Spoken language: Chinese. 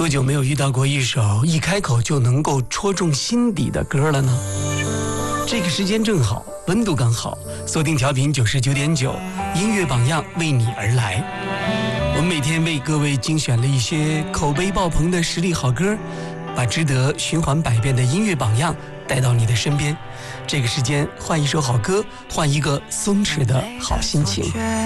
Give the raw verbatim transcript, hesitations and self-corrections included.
多久没有遇到过一首一开口就能够戳中心底的歌了呢？这个时间正好，温度刚好，锁定调频九十九点九，音乐榜样为你而来。我们每天为各位精选了一些口碑爆棚的实力好歌，把值得循环百遍的音乐榜样带到你的身边。这个时间换一首好歌，换一个松弛的好心情。